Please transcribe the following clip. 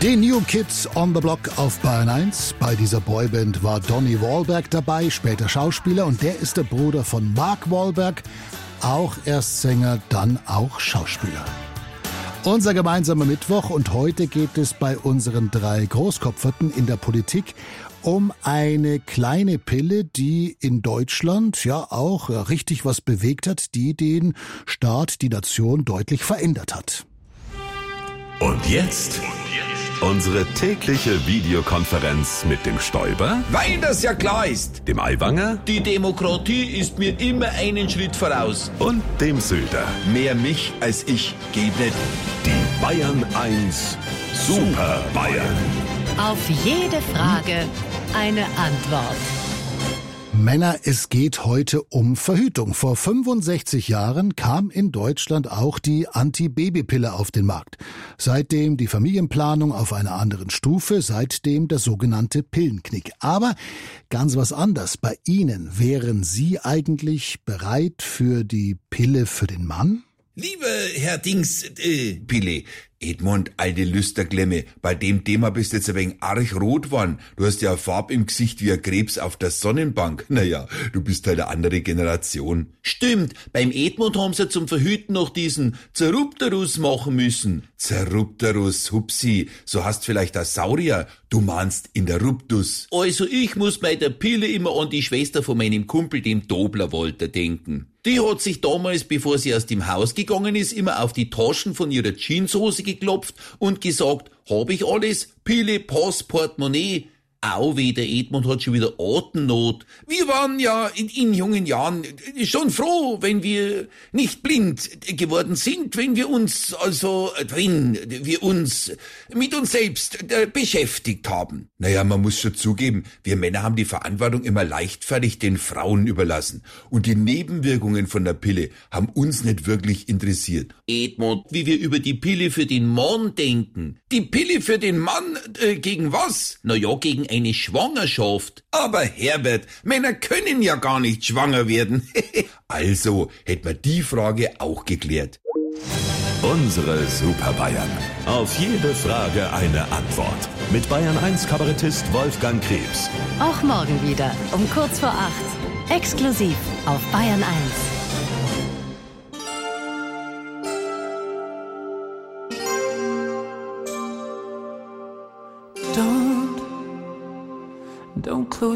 Die New Kids on the Block auf Bayern 1. Bei dieser Boyband war Donny Wahlberg dabei, später Schauspieler, und der ist der Bruder von Mark Wahlberg, auch erst Sänger, dann auch Schauspieler. Unser gemeinsamer Mittwoch, und heute geht es bei unseren 3 Großkopferten in der Politik um eine kleine Pille, die in Deutschland ja auch richtig was bewegt hat, die den Staat, die Nation deutlich verändert hat. Und jetzt unsere tägliche Videokonferenz mit dem Stoiber, Weil das ja klar ist. dem Aiwanger Die Demokratie ist mir immer einen Schritt voraus. und dem Söder. Mehr mich als ich geht nicht. Die Bayern 1 Super Bayern. Auf jede Frage eine Antwort. Männer, es geht heute um Verhütung. Vor 65 Jahren kam in Deutschland auch die Antibabypille auf den Markt. Seitdem die Familienplanung auf einer anderen Stufe, seitdem der sogenannte Pillenknick. Aber ganz was anderes. Bei Ihnen, wären Sie eigentlich bereit für die Pille für den Mann? Lieber Herr Pille, Edmund, alte Lüsterklemme, bei dem Thema bist du jetzt ein wenig arg rot geworden. Du hast ja eine Farbe im Gesicht wie ein Krebs auf der Sonnenbank. Naja, du bist halt eine andere Generation. Stimmt, beim Edmund haben sie zum Verhüten noch diesen Zerrupterus machen müssen. Zerrupterus, hupsi, so hast vielleicht ein Saurier, du meinst in der Ruptus. Also ich muss bei der Pille immer an die Schwester von meinem Kumpel, dem Dobler-Walter, denken. Die hat sich damals, bevor sie aus dem Haus gegangen ist, immer auf die Taschen von ihrer Jeanshose geklopft und gesagt, hab ich alles? Pille, Pass, Portemonnaie. Au weh, der Edmund hat schon wieder Atemnot. Wir waren ja in jungen Jahren schon froh, wenn wir nicht blind geworden sind, wenn wir uns mit uns selbst beschäftigt haben. Naja, man muss schon zugeben, wir Männer haben die Verantwortung immer leichtfertig den Frauen überlassen. Und die Nebenwirkungen von der Pille haben uns nicht wirklich interessiert. Edmund, wie wir über die Pille für den Mann denken. Die Pille für den Mann, gegen was? Naja, gegen eine Schwangerschaft. Aber Herbert, Männer können ja gar nicht schwanger werden. Also hätten wir die Frage auch geklärt. Unsere Super Bayern. Auf jede Frage eine Antwort. Mit Bayern 1 Kabarettist Wolfgang Krebs. Auch morgen wieder um kurz vor 8. Exklusiv auf Bayern 1.